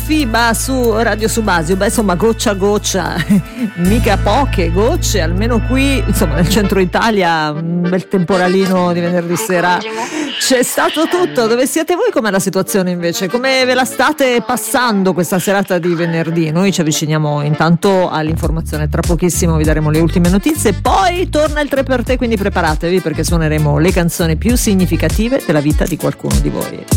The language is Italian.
FIBA su Radio Subasio. Beh, insomma, goccia a goccia, mica poche gocce, almeno qui, insomma, nel centro Italia, un bel temporalino di venerdì sera. C'è stato tutto. Dove siete voi? Com'è la situazione invece? Come ve la state passando questa serata di venerdì? Noi ci avviciniamo intanto all'informazione, tra pochissimo vi daremo le ultime notizie, poi torna il 3 per te, quindi preparatevi perché suoneremo le canzoni più significative della vita di qualcuno di voi.